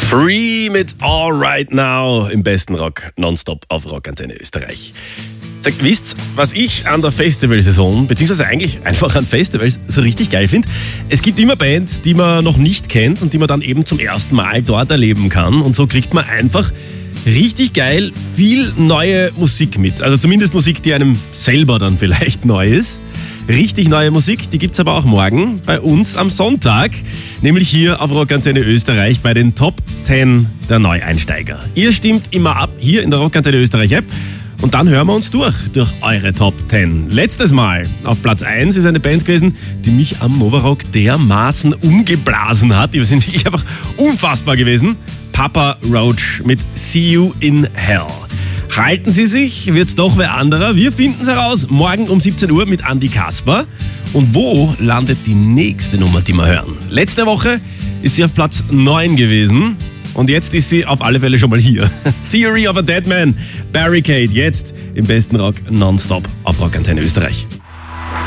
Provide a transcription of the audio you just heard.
Free mit All Right Now im besten Rock nonstop auf Rockantenne Österreich. Sagt, wisst was ich an der Festivalsaison, beziehungsweise eigentlich einfach an Festivals so richtig geil finde? Es gibt immer Bands, die man noch nicht kennt und die man dann eben zum ersten Mal dort erleben kann. Und so kriegt man einfach richtig geil viel neue Musik mit. Also zumindest Musik, die einem selber dann vielleicht neu ist. Richtig neue Musik, die gibt's aber auch morgen bei uns am Sonntag, nämlich hier auf Rockantenne Österreich bei den Top 10 der Neueinsteiger. Ihr stimmt immer ab hier in der Rockantenne Österreich App und dann hören wir uns durch eure Top 10. Letztes Mal auf Platz 1 ist eine Band gewesen, die mich am Novarock dermaßen umgeblasen hat. Die sind wirklich einfach unfassbar gewesen. Papa Roach mit See You in Hell. Halten Sie sich, wird's doch wer anderer. Wir finden es heraus, morgen um 17 Uhr mit Andi Kasper. Und wo landet die nächste Nummer, die wir hören? Letzte Woche ist sie auf Platz 9 gewesen. Und jetzt ist sie auf alle Fälle schon mal hier. Theory of a Dead Man, Barricade, jetzt im besten Rock nonstop auf Rockantenne Österreich.